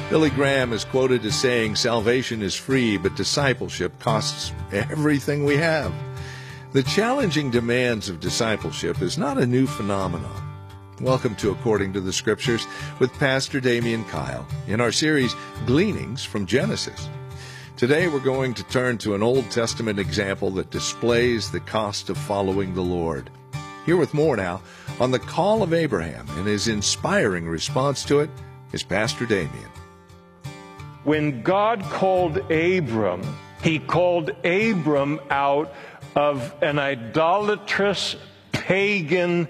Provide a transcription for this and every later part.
Billy Graham is quoted as saying, "Salvation is free, but discipleship costs everything we have." The challenging demands of discipleship is not a new phenomenon. Welcome to According to the Scriptures with Pastor Damian Kyle in our series, Gleanings from Genesis. Today we're going to turn to an Old Testament example that displays the cost of following the Lord. Here with more now on the call of Abraham and his inspiring response to it is Pastor Damian. When God called Abram, he called Abram out of an idolatrous, pagan,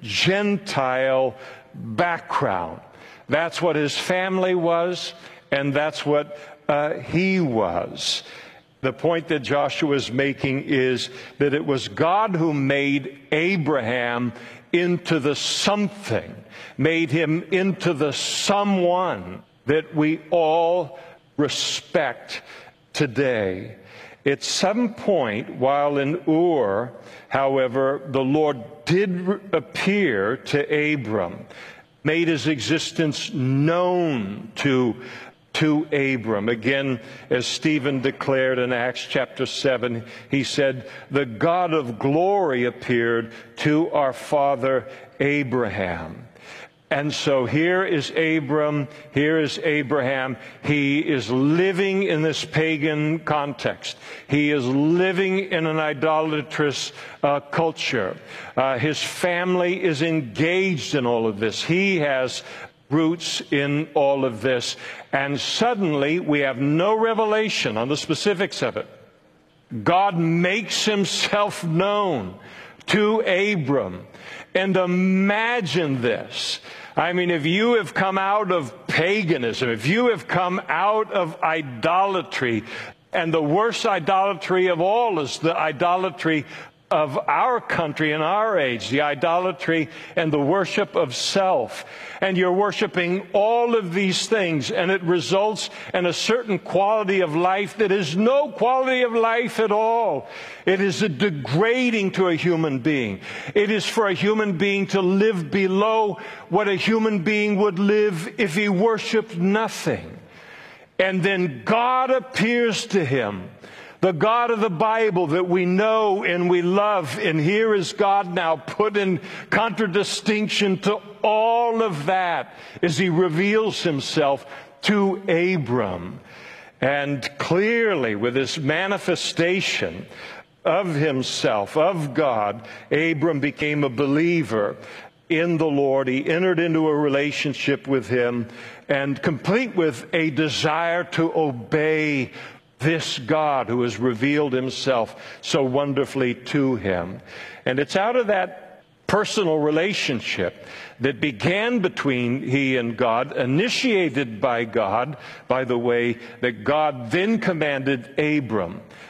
Gentile background. That's what his family was, and that's what he was. The point that Joshua is making is that it was God who made Abraham into the something, made him into the someone that we all respect today. At some point while in Ur, however, the Lord did appear to Abram, made his existence known to Abram. Again, as Stephen declared in Acts chapter 7, he said, "The God of glory appeared to our father Abraham." And so here is Abram, here is Abraham. He is living in this pagan context. He is living in an idolatrous culture. His family is engaged in all of this. He has roots in all of this. And suddenly we have no revelation on the specifics of it. God makes himself known to Abram. And imagine this. I mean, if you have come out of paganism, if you have come out of idolatry, and the worst idolatry of all is the idolatry of our country and our age, the idolatry and the worship of self. And you're worshiping all of these things, and it results in a certain quality of life that is no quality of life at all. It is degrading to a human being. It is for a human being to live below what a human being would live if he worshiped nothing. And then God appears to him, the God of the Bible that we know and we love. And here is God now put in contradistinction to all of that as he reveals himself to Abram. And clearly, with this manifestation of himself, of God, Abram became a believer in the Lord. He entered into a relationship with him, and complete with a desire to obey this God who has revealed himself so wonderfully to him. And it's out of that personal relationship that began between he and God, initiated by God, by the way, that God then commanded Abram